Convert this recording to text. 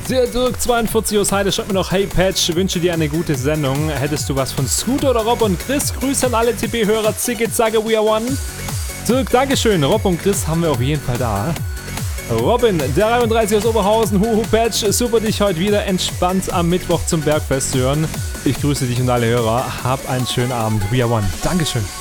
Der Dirk42 aus Heide schreibt mir noch: Hey Patch, wünsche dir eine gute Sendung. Hättest du was von Scooter oder Rob und Chris? Grüße an alle TP-Hörer. Zicke, zacke, we are one. Dirk, Dankeschön. Rob und Chris haben wir auf jeden Fall da. Robin, der 31 aus Oberhausen. Huhu Patch, super dich heute wieder entspannt am Mittwoch zum Bergfest zu hören. Ich grüße dich und alle Hörer. Hab einen schönen Abend. We are one. Dankeschön.